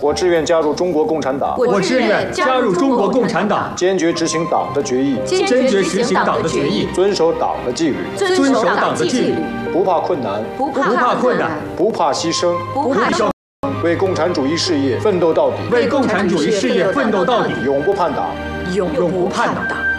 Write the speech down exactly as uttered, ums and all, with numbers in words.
我志愿加入中国共产党。 我志愿加入中国共产党， 坚决执行党的决议， 坚决执行党的决议， 遵守党的纪律， 遵守党的纪律， 不怕困难， 不怕困难， 不怕牺牲， 不怕牺牲， 为共产主义事业奋斗到底， 为共产主义事业奋斗到底， 永不叛党， 永不叛党。